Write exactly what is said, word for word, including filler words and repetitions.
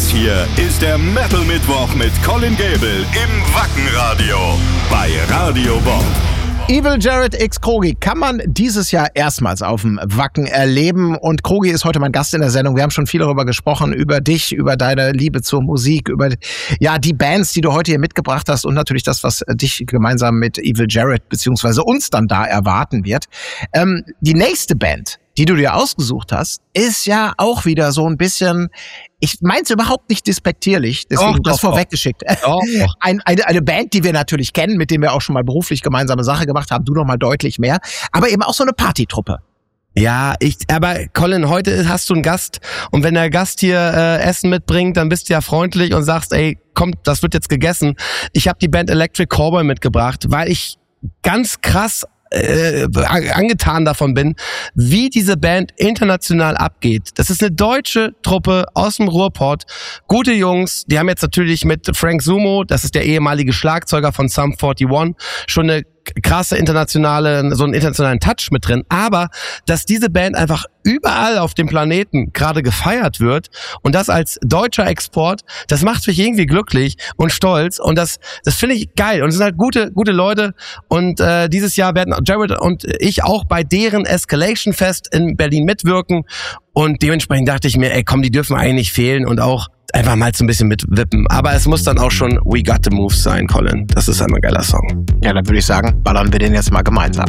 Das hier ist der Metal Mittwoch mit Colin Gable im Wackenradio bei Radio Bob. Evil Jared X Krogi kann man dieses Jahr erstmals auf dem Wacken erleben und Krogi ist heute mein Gast in der Sendung. Wir haben schon viel darüber gesprochen, über dich, über deine Liebe zur Musik, über ja die Bands, die du heute hier mitgebracht hast und natürlich das, was dich gemeinsam mit Evil Jared beziehungsweise uns dann da erwarten wird. Ähm, die nächste Band, die du dir ausgesucht hast, ist ja auch wieder so ein bisschen, ich mein's überhaupt nicht despektierlich, deswegen doch, das doch, vorweggeschickt. Doch, doch. Ein, eine, eine Band, die wir natürlich kennen, mit der wir auch schon mal beruflich gemeinsame Sache gemacht haben, du noch mal deutlich mehr, aber eben auch so eine Partytruppe. Ja, ich, aber Colin, heute hast du einen Gast und wenn der Gast hier äh, Essen mitbringt, dann bist du ja freundlich und sagst, ey, komm, das wird jetzt gegessen. Ich habe die Band Electric Callboy mitgebracht, weil ich ganz krass Äh, angetan davon bin, wie diese Band international abgeht. Das ist eine deutsche Truppe aus dem Ruhrpott. Gute Jungs, die haben jetzt natürlich mit Frank Sumo, das ist der ehemalige Schlagzeuger von Sum einundvierzig, schon eine krasse internationale, so einen internationalen Touch mit drin. Aber, dass diese Band einfach überall auf dem Planeten gerade gefeiert wird und das als deutscher Export, das macht mich irgendwie glücklich und stolz und das, das finde ich geil und es sind halt gute, gute Leute und äh, dieses Jahr werden Jared und ich auch bei deren Escalation Fest in Berlin mitwirken und dementsprechend dachte ich mir, ey komm, die dürfen eigentlich nicht fehlen und auch einfach mal so ein bisschen mitwippen. Aber es muss dann auch schon We Got the Moves sein, Colin. Das ist ein geiler Song. Ja, dann würde ich sagen, ballern wir den jetzt mal gemeinsam.